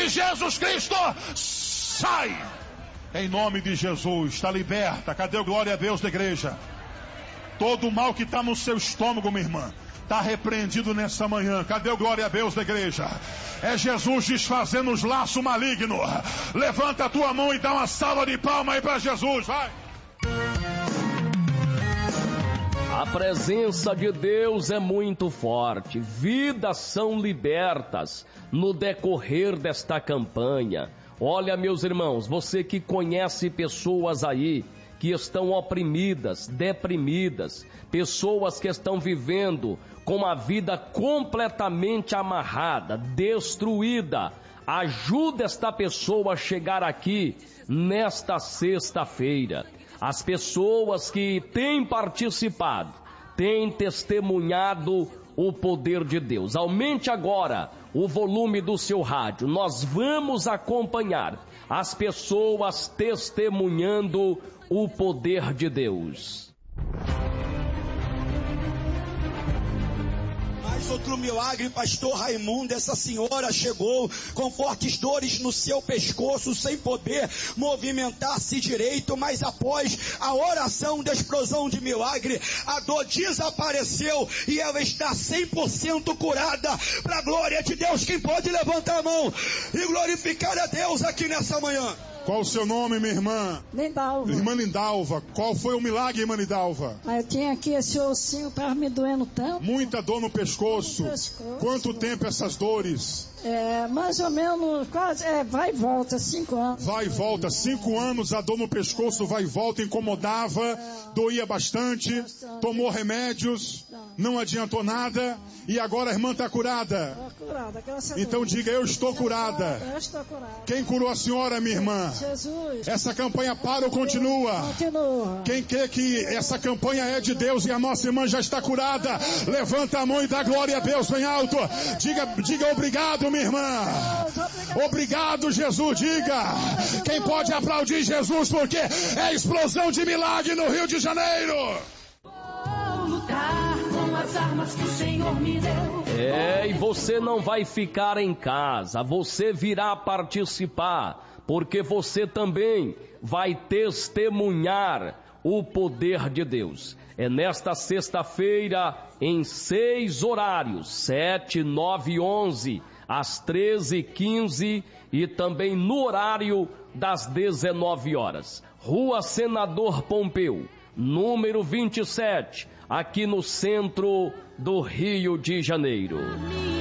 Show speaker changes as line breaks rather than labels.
de Jesus Cristo, sai! Em nome de Jesus, está liberta. Cadê o glória a Deus da igreja? Todo o mal que está no seu estômago, minha irmã, está repreendido nessa manhã. Cadê o glória a Deus da igreja? É Jesus desfazendo os laços malignos. Levanta a tua mão e dá uma salva de palmas aí para Jesus, vai!
A presença de Deus é muito forte. Vidas são libertas no decorrer desta campanha. Olha, meus irmãos, você que conhece pessoas aí que estão oprimidas, deprimidas, pessoas que estão vivendo com uma vida completamente amarrada, destruída, ajuda esta pessoa a chegar aqui nesta sexta-feira. As pessoas que têm participado, têm testemunhado o poder de Deus. Aumente agora o volume do seu rádio. Nós vamos acompanhar as pessoas testemunhando o poder de Deus.
Mais outro milagre, pastor Raimundo. Essa senhora chegou com fortes dores no seu pescoço, sem poder movimentar-se direito, mas após a oração da explosão de milagre, a dor desapareceu e ela está 100% curada. Para a glória de Deus, quem pode levantar a mão e glorificar a Deus aqui nessa manhã?
Qual o seu nome, minha irmã?
Lindalva.
Irmã Lindalva, qual foi o milagre, irmã Lindalva?
Eu tinha aqui esse ossinho, estava me doendo tanto.
Muita dor no pescoço. Quanto tempo essas dores?
Mais ou menos, quase, vai e volta, 5 anos.
Vai e volta, 5 anos, a dor no pescoço vai e volta, incomodava, doía bastante, tomou remédios, não adiantou nada, e agora a irmã está curada.
Estou curada, graças a Deus.
Então diga, eu estou curada.
Eu estou curada.
Quem curou a senhora, minha irmã?
Jesus.
Essa campanha para ou continua?
Continua.
Quem quer que essa campanha é de Deus e a nossa irmã já está curada, levanta a mão e dá glória a Deus bem alto. Diga obrigado, minha irmã. Obrigado, Jesus. Diga. Quem pode aplaudir Jesus, porque é explosão de milagre no Rio de Janeiro.
Vou lutar com as armas que o Senhor me deu.
E você não vai ficar em casa, você virá participar, porque você também vai testemunhar o poder de Deus. É nesta sexta-feira, em 6 horários, 7, 9 e 11, às 13h15 e também no horário das 19 horas. Rua Senador Pompeu, número 27, aqui no centro do Rio de Janeiro.